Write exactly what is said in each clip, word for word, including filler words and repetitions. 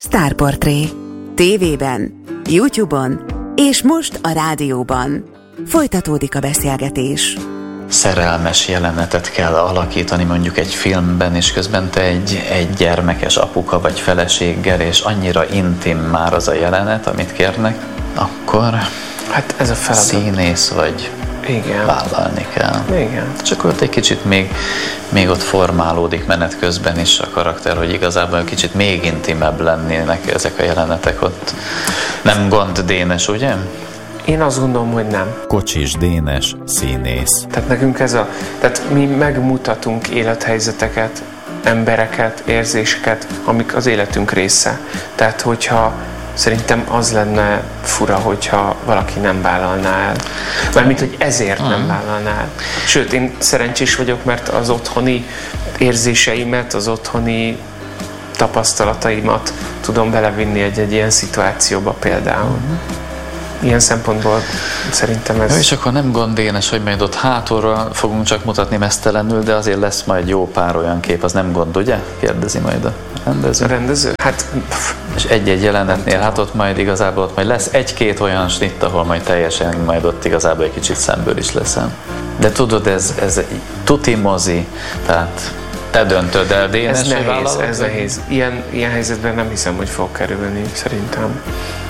Sztárportré. Tévében, YouTube-on és most a rádióban. Folytatódik a beszélgetés. Szerelmes jelenetet kell alakítani mondjuk egy filmben, és közben te egy, egy gyermekes apuka vagy feleséggel, és annyira intim már az a jelenet, amit kérnek, akkor hát ez a feladat. Színész vagy. Igen. Vállalni kell. Igen. Csak ott egy kicsit még, még ott formálódik menet közben is a karakter, hogy igazából egy kicsit még intimebb lennének ezek a jelenetek ott. Nem gond, Dénes, ugye? Én azt gondolom, hogy nem. Kocsis Dénes, színész. Tehát nekünk ez a... Tehát mi megmutatunk élethelyzeteket, embereket, érzéseket, amik az életünk része. Tehát hogyha szerintem az lenne fura, hogyha valaki nem vállalná el. Mármint, hogy ezért nem vállalná el. Sőt, én szerencsés vagyok, mert az otthoni érzéseimet, az otthoni tapasztalataimat tudom belevinni egy-egy ilyen szituációba például. Ilyen szempontból szerintem ez... Jó, és akkor nem gond, Dénes, hogy majd ott hátulról fogunk csak mutatni mesztelenül, de azért lesz majd jó pár olyan kép, az nem gond, ugye? Kérdezi majd a rendező. A rendező? Hát... És egy-egy jelenetnél, hát ott majd igazából ott majd lesz egy-két olyan snitt, ahol majd teljesen majd ott igazából egy kicsit szemből is leszel. De tudod, ez, ez tuti mozi, tehát te döntöd el, Dénes, ez nehéz, ez nehéz. Ilyen, ilyen helyzetben nem hiszem, hogy fog kerülni, szerintem.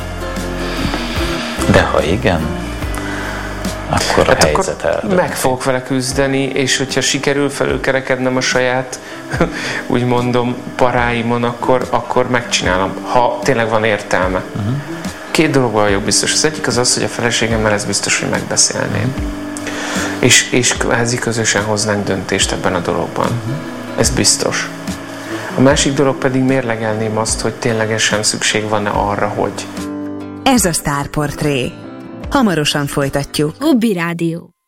De ha igen, akkor a hát helyzet eldönti. Meg fogok vele küzdeni, és hogyha sikerül felülkerekednem a saját, úgy mondom, paráimon, akkor, akkor megcsinálom, ha tényleg van értelme. Uh-huh. Két dologban vagyok biztos. Az egyik az az, hogy a feleségemmel ez biztos, hogy megbeszélném. Uh-huh. És, és kvázi közösen hoznánk döntést ebben a dologban. Uh-huh. Ez biztos. A másik dolog pedig mérlegelném azt, hogy ténylegesen szükség van-e arra, hogy... Ez a Sztárportré. Hamarosan folytatjuk. Hobby Rádió.